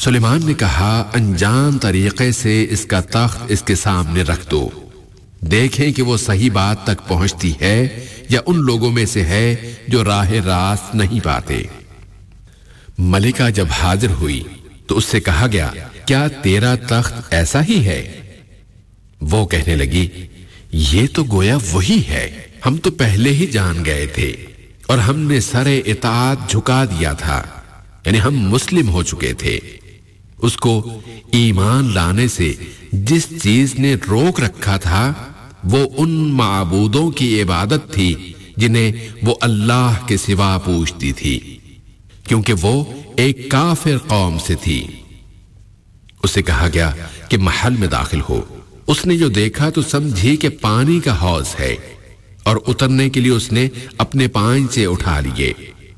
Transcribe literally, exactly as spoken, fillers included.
सुलेमान ने कहा, अनजान तरीके से इसका तख्त इसके सामने रख दो, देखें कि वो सही बात तक पहुंचती है या उन लोगों में से है जो राह रास्त नहीं पाते। मलिका जब हाजिर हुई तो उससे कहा गया, क्या तेरा तख्त ऐसा ही है? वो कहने लगी, ये तो गोया वही है, हम तो पहले ही जान गए थे और हमने सरे इताअत झुका दिया था, यानी हम मुस्लिम हो चुके थे। उसको ईमान लाने से जिस चीज ने रोक रखा था वो उन माबूदों की इबादत थी जिन्हें वो अल्लाह के सिवा पूजती थी, क्योंकि वो एक काफिर कौम से थी। उसे कहा गया कि महल में दाखिल हो। उसने जो देखा तो समझी कि पानी का हौज है और उतरने के लिए उसने अपने पांव से उठा लिए।